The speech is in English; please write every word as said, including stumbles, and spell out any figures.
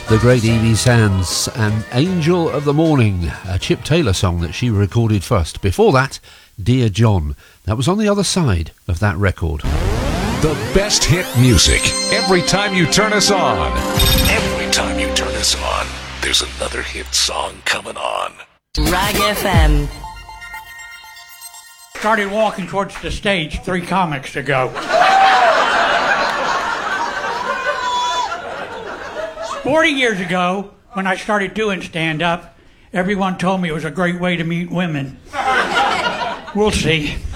The great Evie Sands and Angel of the Morning, a Chip Taylor song that she recorded first. Before that, Dear John. That was on the other side of that record. The best hit music every time you turn us on. Every time you turn us on, there's another hit song coming on. Rag F M. Started walking towards the stage three comics ago. Forty years ago, when I started doing stand-up, everyone told me it was a great way to meet women. We'll see.